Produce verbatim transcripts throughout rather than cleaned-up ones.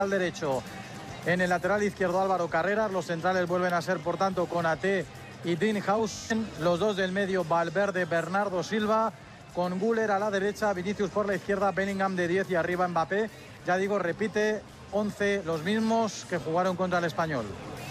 al derecho. En el lateral izquierdo Álvaro Carreras. Los centrales vuelven a ser, por tanto, Konaté y Dinhausen. Los dos del medio, Valverde, Bernardo Silva. Con Güler a la derecha, Vinicius por la izquierda, Bellingham de diez y arriba Mbappé. Ya digo, repite once, los mismos que jugaron contra el Español.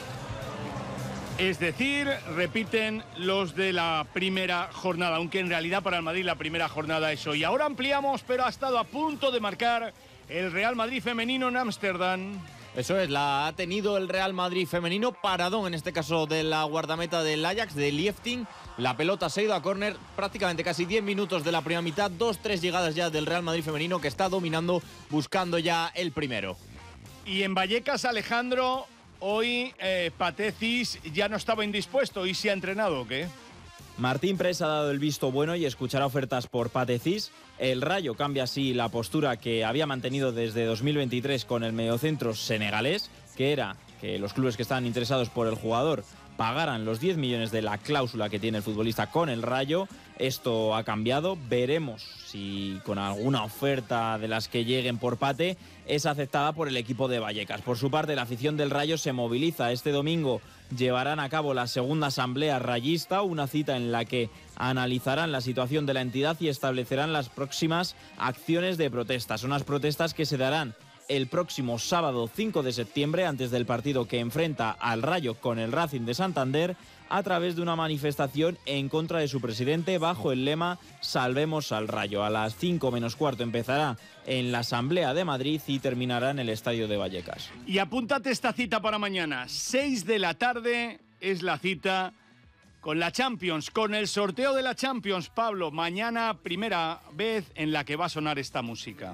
Es decir, repiten los de la primera jornada, aunque en realidad para el Madrid la primera jornada es hoy. Ahora ampliamos, pero ha estado a punto de marcar el Real Madrid femenino en Ámsterdam. Eso es, la ha tenido el Real Madrid femenino, paradón en este caso de la guardameta del Ajax, de Liefting. La pelota se ha ido a córner, prácticamente casi diez minutos de la primera mitad, dos, tres llegadas ya del Real Madrid femenino que está dominando, buscando ya el primero. Y en Vallecas, Alejandro, hoy eh, Patecis ya no estaba indispuesto y se ha entrenado, ¿o qué? Martín Pres ha dado el visto bueno y escuchará ofertas por Patecis. El Rayo cambia así la postura que había mantenido desde dos mil veintitrés con el mediocentro senegalés, que era que los clubes que estaban interesados por el jugador pagaran los diez millones de la cláusula que tiene el futbolista con el Rayo. Esto ha cambiado, veremos si con alguna oferta de las que lleguen por Pate es aceptada por el equipo de Vallecas. Por su parte, la afición del Rayo se moviliza. Este domingo llevarán a cabo la segunda asamblea rayista, una cita en la que analizarán la situación de la entidad y establecerán las próximas acciones de protestas. Unas protestas que se darán el próximo sábado cinco de septiembre, antes del partido que enfrenta al Rayo con el Racing de Santander, a través de una manifestación en contra de su presidente bajo el lema Salvemos al Rayo. A las cinco menos cuarto empezará en la Asamblea de Madrid y terminará en el Estadio de Vallecas. Y apúntate esta cita para mañana, seis de la tarde es la cita con la Champions, con el sorteo de la Champions, Pablo. Mañana, primera vez en la que va a sonar esta música.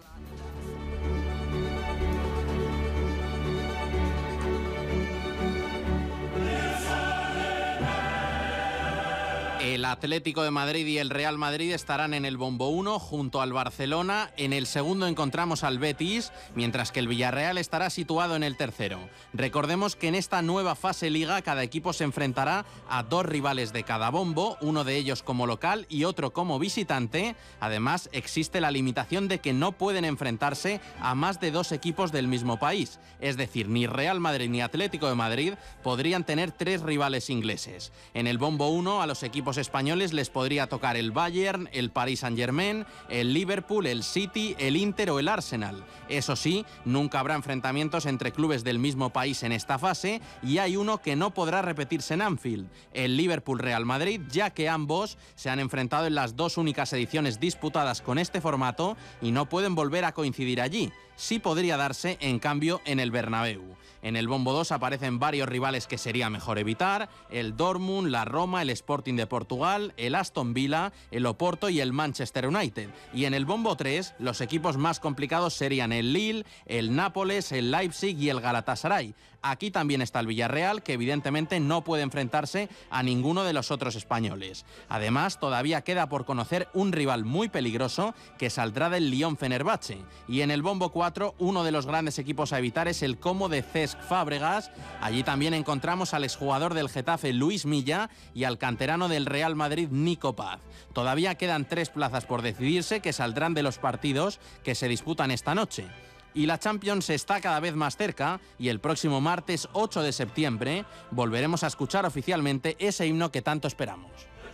El Atlético de Madrid y el Real Madrid estarán en el bombo uno junto al Barcelona. En el segundo encontramos al Betis, mientras que el Villarreal estará situado en el tercero. Recordemos que en esta nueva fase Liga cada equipo se enfrentará a dos rivales de cada bombo, uno de ellos como local y otro como visitante. Además, existe la limitación de que no pueden enfrentarse a más de dos equipos del mismo país. Es decir, ni Real Madrid ni Atlético de Madrid podrían tener tres rivales ingleses. En el bombo uno a los equipos españoles les podría tocar el Bayern, el Paris Saint-Germain, el Liverpool, el City, el Inter o el Arsenal. Eso sí, nunca habrá enfrentamientos entre clubes del mismo país en esta fase y hay uno que no podrá repetirse en Anfield, el Liverpool-Real Madrid, ya que ambos se han enfrentado en las dos únicas ediciones disputadas con este formato y no pueden volver a coincidir allí. Sí podría darse, en cambio, en el Bernabéu. En el bombo dos aparecen varios rivales que sería mejor evitar: el Dortmund, la Roma, el Sporting de Portugal, el Aston Villa, el Oporto y el Manchester United. Y en el bombo tres, los equipos más complicados serían el Lille, el Nápoles, el Leipzig y el Galatasaray. Aquí también está el Villarreal, que evidentemente no puede enfrentarse a ninguno de los otros españoles. Además, todavía queda por conocer un rival muy peligroso que saldrá del Lyon-Fenerbahce. Y en el bombo cuatro, uno de los grandes equipos a evitar es el Como de Cesc Fábregas. Allí también encontramos al exjugador del Getafe Luis Milla y al canterano del Real Madrid Nico Paz. Todavía quedan tres plazas por decidirse que saldrán de los partidos que se disputan esta noche. Y la Champions está cada vez más cerca y el próximo martes ocho de septiembre volveremos a escuchar oficialmente ese himno que tanto esperamos.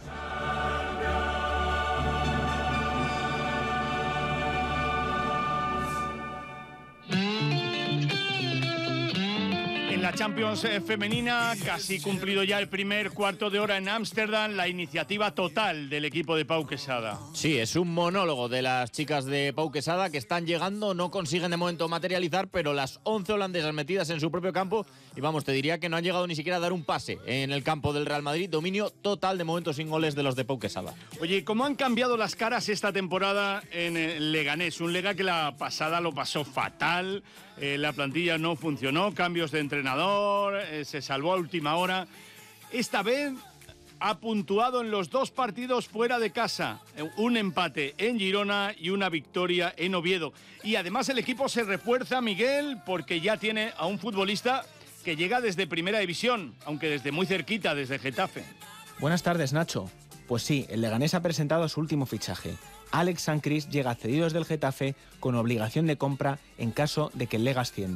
En la Champions eh, femenina, casi cumplido ya el primer cuarto de hora en Ámsterdam, la iniciativa total del equipo de Pau Quesada. Sí, es un monólogo de las chicas de Pau Quesada que están llegando, no consiguen de momento materializar, pero las once holandesas metidas en su propio campo, y vamos, te diría que no han llegado ni siquiera a dar un pase en el campo del Real Madrid. Dominio total de momento sin goles de los de Pau Quesada. Oye, ¿cómo han cambiado las caras esta temporada en el Leganés? Un Lega que la pasada lo pasó fatal, eh, la plantilla no funcionó, cambios de entrenador, eh, se salvó a última hora. Esta vez ha puntuado en los dos partidos fuera de casa, un empate en Girona y una victoria en Oviedo. Y además el equipo se refuerza, Miguel, porque ya tiene a un futbolista que llega desde Primera División, aunque desde muy cerquita, desde Getafe. Buenas tardes, Nacho. Pues sí, el Leganés ha presentado su último fichaje. Alex Sancris llega cedido desde el Getafe con obligación de compra en caso de que el Lega ascienda.